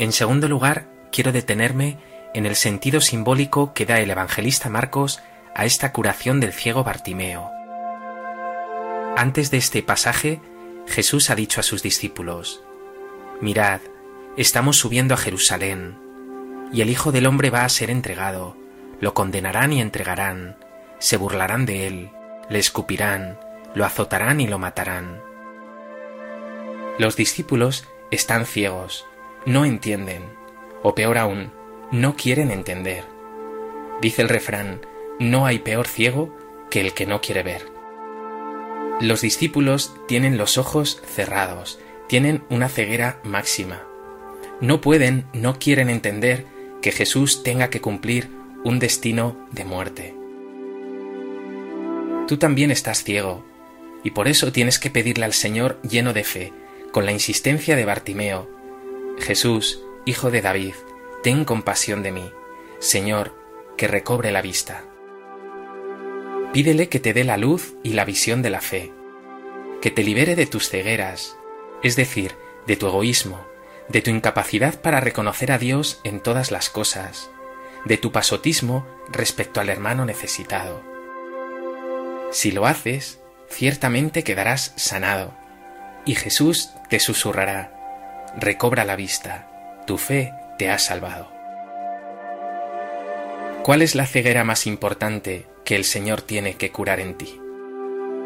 En segundo lugar, quiero detenerme en el sentido simbólico que da el evangelista Marcos a esta curación del ciego Bartimeo. Antes de este pasaje, Jesús ha dicho a sus discípulos: «Mirad, estamos subiendo a Jerusalén, y el Hijo del Hombre va a ser entregado, lo condenarán y entregarán, se burlarán de él, le escupirán, lo azotarán y lo matarán». Los discípulos están ciegos, no entienden, o peor aún, no quieren entender. Dice el refrán: no hay peor ciego que el que no quiere ver. Los discípulos tienen los ojos cerrados, tienen una ceguera máxima. No pueden, no quieren entender que Jesús tenga que cumplir un destino de muerte. Tú también estás ciego, y por eso tienes que pedirle al Señor lleno de fe, con la insistencia de Bartimeo: Jesús, Hijo de David, ten compasión de mí, Señor, que recobre la vista. Pídele que te dé la luz y la visión de la fe, que te libere de tus cegueras, es decir, de tu egoísmo, de tu incapacidad para reconocer a Dios en todas las cosas, de tu pasotismo respecto al hermano necesitado. Si lo haces, ciertamente quedarás sanado, y Jesús te susurrará: recobra la vista, tu fe te ha salvado. ¿Cuál es la ceguera más importante que el Señor tiene que curar en ti?